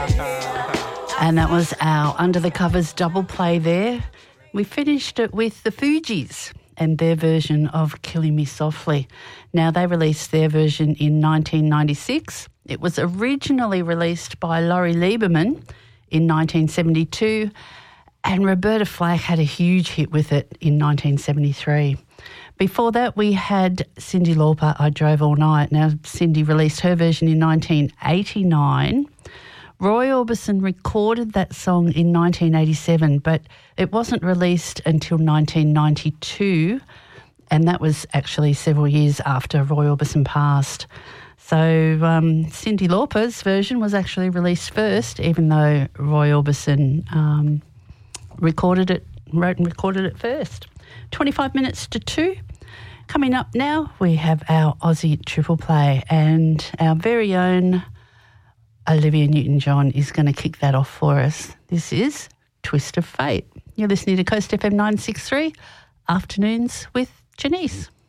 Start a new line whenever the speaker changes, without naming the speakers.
And that was our Under the Covers double play there. We finished it with the Fugees and their version of Killing Me Softly. Now, they released their version in 1996. It was originally released by Laurie Lieberman in 1972, and Roberta Flack had a huge hit with it in 1973. Before that, we had Cyndi Lauper, I Drove All Night. Now, Cyndi released her version in 1989. Roy Orbison recorded that song in 1987, but it wasn't released until 1992, and that was actually several years after Roy Orbison passed. So Cyndi Lauper's version was actually released first, even though Roy Orbison wrote and recorded it first. 25 minutes to 2. Coming up now, we have our Aussie Triple Play, and our very own Olivia Newton-John is going to kick that off for us. This is Twist of Fate. You're listening to Coast FM 963, Afternoons with Janice.